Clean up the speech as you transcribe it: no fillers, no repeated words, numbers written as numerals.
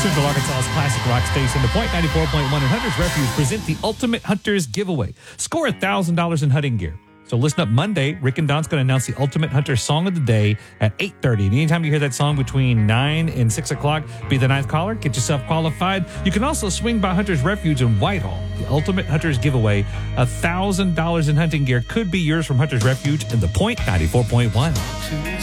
Central Arkansas's classic rock station, The Point 94.1 and Hunter's Refuge present the Ultimate Hunters Giveaway. Score $1,000 in hunting gear. So listen up Monday. Rick and Don's going to announce the Ultimate Hunter Song of the Day at 8:30. And anytime you hear that song between 9 and 6 o'clock, be the ninth caller. Get yourself qualified. You can also swing by Hunter's Refuge in Whitehall. The Ultimate Hunters Giveaway, $1,000 in hunting gear could be yours from Hunter's Refuge and The Point 94.1.